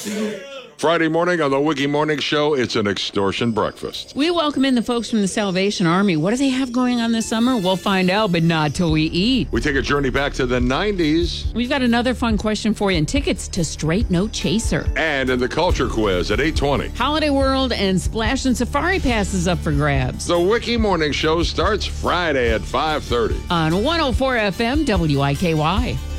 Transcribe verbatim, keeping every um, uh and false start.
Friday morning on the Wiki Morning Show, it's an extortion breakfast. We welcome in the folks from the Salvation Army. What do they have going on this summer? We'll find out, but not till we eat. We take a journey back to the nineties. We've got another fun question for you and tickets to Straight No Chaser. And in the Culture Quiz at eight twenty. Holiday World and Splash and Safari passes up for grabs. The Wiki Morning Show starts Friday at five thirty. On one oh four F M W I K Y.